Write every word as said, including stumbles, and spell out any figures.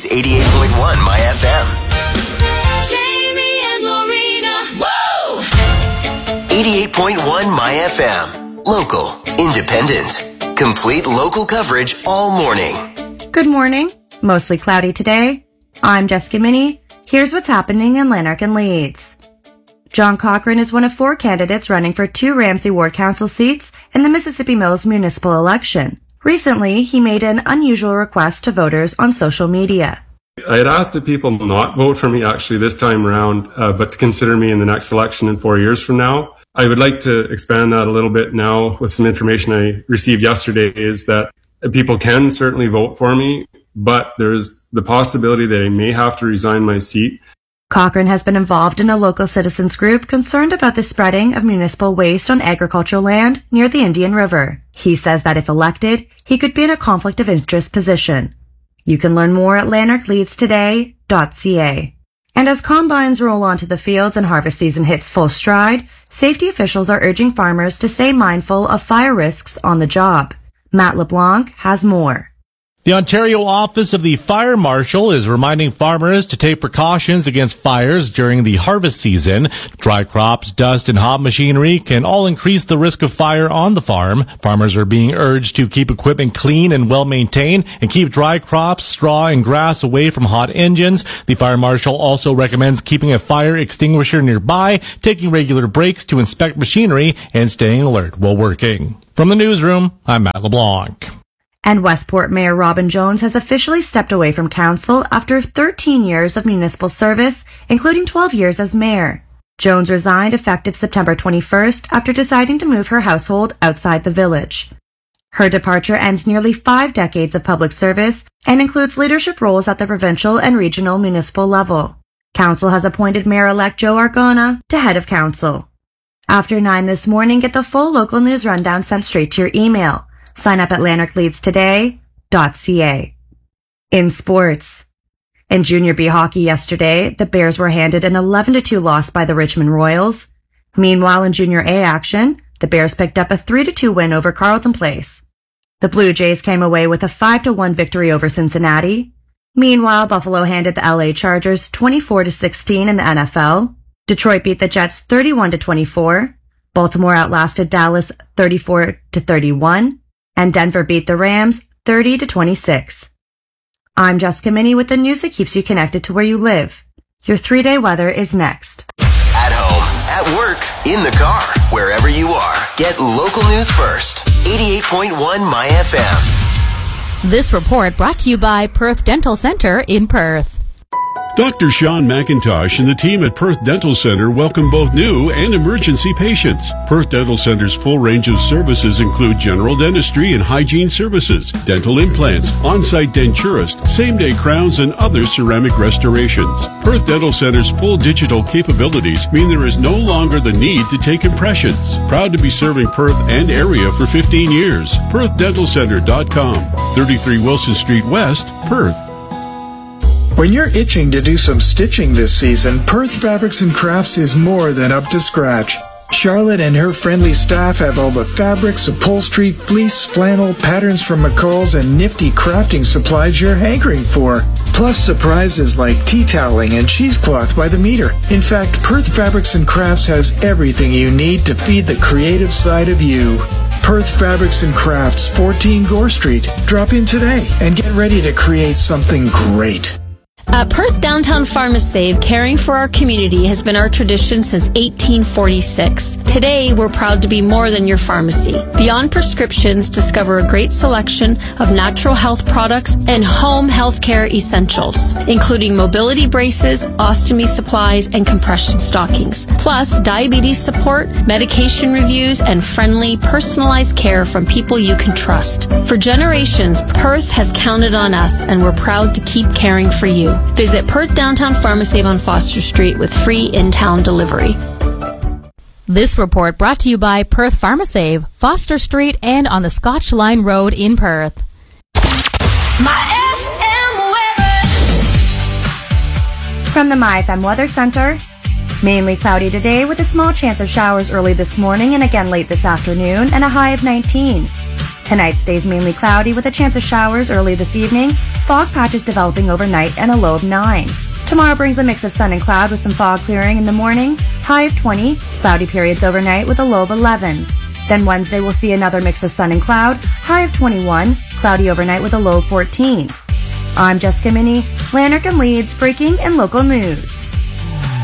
is eighty-eight point one My F M. Jamie and Lorena. Woo! eighty-eight point one My F M. Local, independent, complete local coverage all morning. Good morning. Mostly cloudy today. I'm Jessica Minnie. Here's what's happening in Lanark and Leeds. John Cochran is one of four candidates running for two Ramsey Ward Council seats in the Mississippi Mills municipal election. Recently, he made an unusual request to voters on social media. I had asked that people not vote for me actually this time around, uh, but to consider me in the next election in four years from now. I would like to expand that a little bit now with some information I received yesterday, is that people can certainly vote for me, but there's the possibility that I may have to resign my seat. Cochran has been involved in a local citizens group concerned about the spreading of municipal waste on agricultural land near the Indian River. He says that if elected, he could be in a conflict of interest position. You can learn more at lanark leeds today dot c a. And as combines roll onto the fields and harvest season hits full stride, safety officials are urging farmers to stay mindful of fire risks on the job. Matt LeBlanc has more. The Ontario Office of the Fire Marshal is reminding farmers to take precautions against fires during the harvest season. Dry crops, dust, and hot machinery can all increase the risk of fire on the farm. Farmers are being urged to keep equipment clean and well maintained and keep dry crops, straw, and grass away from hot engines. The Fire Marshal also recommends keeping a fire extinguisher nearby, taking regular breaks to inspect machinery, and staying alert while working. From the newsroom, I'm Matt LeBlanc. And Westport Mayor Robin Jones has officially stepped away from council after thirteen years of municipal service, including twelve years as mayor. Jones resigned effective September twenty-first after deciding to move her household outside the village. Her departure ends nearly five decades of public service and includes leadership roles at the provincial and regional municipal level. Council has appointed Mayor-elect Joe Argona to head of council. After nine this morning, get the full local news rundown sent straight to your email. Sign up at lanark leeds today dot c a. In sports. In Junior B hockey yesterday, the Bears were handed an eleven to two loss by the Richmond Royals. Meanwhile, in Junior A action, the Bears picked up a three to two win over Carleton Place. The Blue Jays came away with a five to one victory over Cincinnati. Meanwhile, Buffalo handed the L A Chargers twenty-four to sixteen in the N F L. Detroit beat the Jets thirty-one to twenty-four. Baltimore outlasted Dallas thirty-four to thirty-one. And Denver beat the Rams thirty to twenty-six. I'm Jessica Minnie with the news that keeps you connected to where you live. Your three-day weather is next. At home, at work, in the car, wherever you are, get local news first. eighty-eight point one My F M. This report brought to you by Perth Dental Center in Perth. Doctor Sean McIntosh and the team at Perth Dental Center welcome both new and emergency patients. Perth Dental Center's full range of services include general dentistry and hygiene services, dental implants, on-site denturist, same-day crowns, and other ceramic restorations. Perth Dental Center's full digital capabilities mean there is no longer the need to take impressions. Proud to be serving Perth and area for fifteen years. perth dental center dot com, thirty-three Wilson Street West, Perth. When you're itching to do some stitching this season, Perth Fabrics and Crafts is more than up to scratch. Charlotte and her friendly staff have all the fabrics, upholstery, fleece, flannel, patterns from McCall's, and nifty crafting supplies you're hankering for. Plus surprises like tea toweling and cheesecloth by the meter. In fact, Perth Fabrics and Crafts has everything you need to feed the creative side of you. Perth Fabrics and Crafts, fourteen Gore Street. Drop in today and get ready to create something great. At Perth Downtown PharmaSave, caring for our community has been our tradition since eighteen forty-six. Today, we're proud to be more than your pharmacy. Beyond prescriptions, discover a great selection of natural health products and home healthcare essentials, including mobility braces, ostomy supplies, and compression stockings. Plus, diabetes support, medication reviews, and friendly, personalized care from people you can trust. For generations, Perth has counted on us, and we're proud to keep caring for you. Visit Perth Downtown PharmaSave on Foster Street with free in-town delivery. This report brought to you by Perth PharmaSave, Foster Street, and on the Scotch Line Road in Perth. My F M weather. From the My F M Weather Center, mainly cloudy today with a small chance of showers early this morning and again late this afternoon, and a high of nineteen. Tonight stays mainly cloudy with a chance of showers early this evening, fog patches developing overnight, and a low of nine. Tomorrow brings a mix of sun and cloud with some fog clearing in the morning, high of twenty, cloudy periods overnight with a low of eleven. Then Wednesday we'll see another mix of sun and cloud, high of twenty-one, cloudy overnight with a low of fourteen. I'm Jessica Minnie, Lanark and Leeds, breaking and local news.